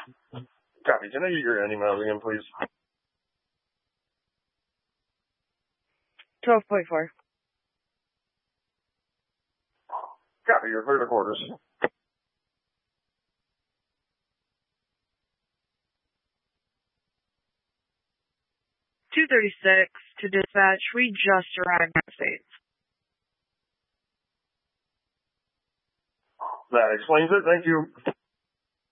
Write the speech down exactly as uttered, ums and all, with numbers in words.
Copy. Can I get your emails again, please? twelve point four. Copy. Your third quarters. two thirty-six to dispatch. We just arrived at States. That explains it. Thank you.